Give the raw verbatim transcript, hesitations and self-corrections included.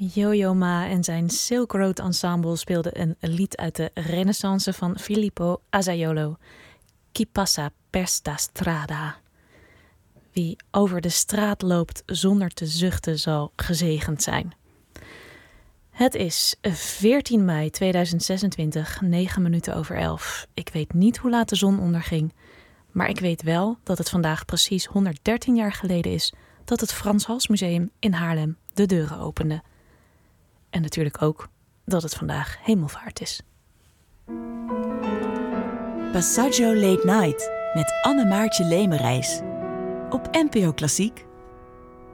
Yo-Yo Ma en zijn Silk Road Ensemble speelden een lied uit de Renaissance van Filippo Azzaiolo. Chi passa per sta strada. Wie over de straat loopt zonder te zuchten zal gezegend zijn. Het is veertien mei tweeduizend zesentwintig, negen minuten over elf. Ik weet niet hoe laat de zon onderging, maar ik weet wel dat het vandaag precies honderddertien jaar geleden is dat het Frans Hals Museum in Haarlem de deuren opende. En natuurlijk ook dat het vandaag Hemelvaart is. Passaggio Late Night met Anne Maartje Lemerijs. Op N P O Klassiek.